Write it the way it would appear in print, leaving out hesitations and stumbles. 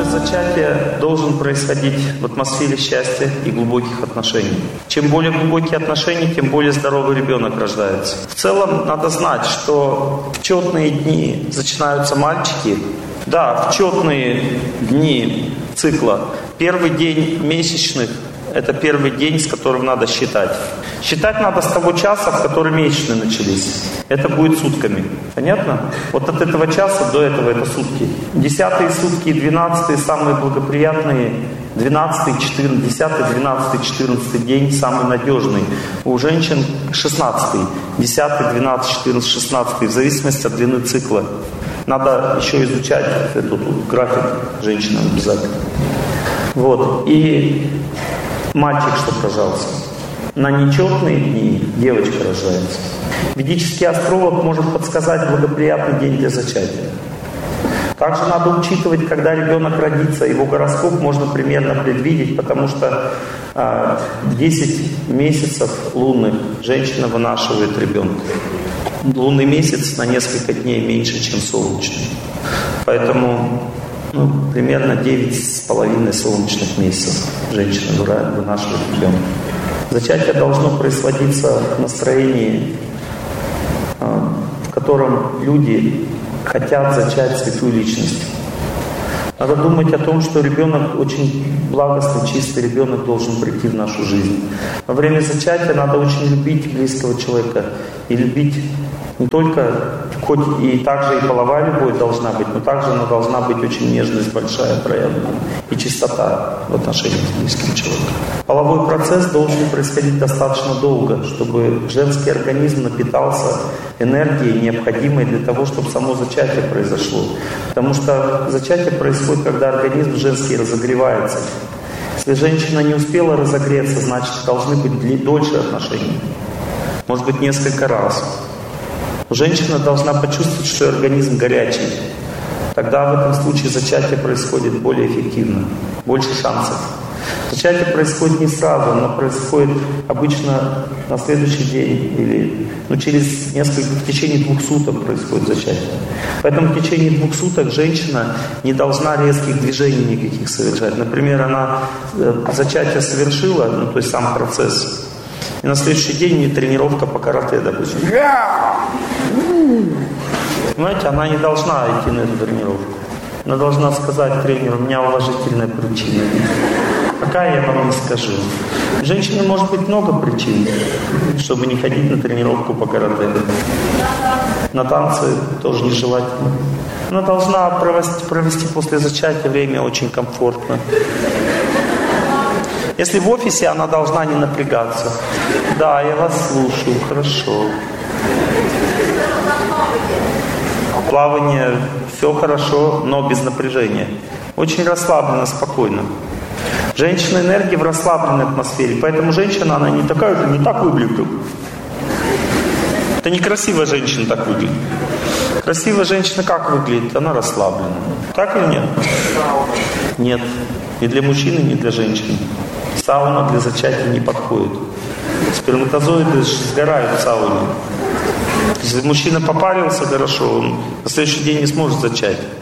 зачатия должен происходить в атмосфере счастья и глубоких отношений. Чем более глубокие отношения, тем более здоровый ребенок рождается. В целом надо знать, что в четные дни начинаются мальчики. Да, в четные дни цикла. Первый день месячных – это первый день, с которым надо считать. Считать надо с того часа, в который месячные начались. Это будет сутками. Понятно? Вот от этого часа до этого это сутки. 10-е сутки и 12-е самые благоприятные. 12-й, 14, 10-й, 12-й, 14-й день самый надежный. У женщин 16-й. 10-й, 12-й, 14-й, 16-й. В зависимости от длины цикла. Надо еще изучать этот график женщинам обязательно. Вот. И мальчик, чтобы рожался. На нечетные дни девочка рождается. Ведический астролог может подсказать благоприятный день для зачатия. Также надо учитывать, когда ребенок родится, его гороскоп можно примерно предвидеть, потому что 10 месяцев лунных женщина вынашивает ребенка. Лунный месяц на несколько дней меньше, чем солнечный. Поэтому примерно 9,5 солнечных месяцев женщина вынашивает ребенка. Зачатие должно происходиться в настроении, в котором люди хотят зачать святую личность. Надо думать о том, что ребенок очень благостный, чистый ребенок должен прийти в нашу жизнь. Во время зачатия надо очень любить близкого человека и любить не только, хоть и также и половая любовь должна быть, но также она должна быть очень нежность большая, проявлена, и чистота в отношениях с близким человеком. Половой процесс должен происходить достаточно долго, чтобы женский организм напитался энергией, необходимой для того, чтобы само зачатие произошло. Потому что зачатие происходит, когда организм женский разогревается. Если женщина не успела разогреться, значит, должны быть дольше отношения. Может быть, несколько раз. Женщина должна почувствовать, что ее организм горячий. Тогда в этом случае зачатие происходит более эффективно, больше шансов. Зачатие происходит не сразу, оно происходит обычно на следующий день или в течение 2 суток происходит зачатие. Поэтому в течение 2 суток женщина не должна резких движений никаких совершать. Например, она зачатие совершила, то есть сам процесс, и на следующий день у нее тренировка по карате, допустим. Понимаете, она не должна идти на эту тренировку. Она должна сказать тренеру: у меня уважительная причина. Какая, я вам не скажу. У женщины может быть много причин, чтобы не ходить на тренировку по карате. На танцы тоже нежелательно. Она должна провести после зачатия время очень комфортно. Если в офисе, она должна не напрягаться. Да, я вас слушаю, хорошо. Плавание, все хорошо, но без напряжения. Очень расслабленно, спокойно. Женщина энергия в расслабленной атмосфере, поэтому женщина, она не такая же, не так выглядит. Это некрасивая женщина так выглядит. Красивая женщина как выглядит? Она расслаблена. Так или нет? Нет. Ни для мужчины, ни для женщины. Сауна для зачатия не подходит. Сперматозоиды сгорают в сауне. Если мужчина попарился хорошо, он на следующий день не сможет зачать.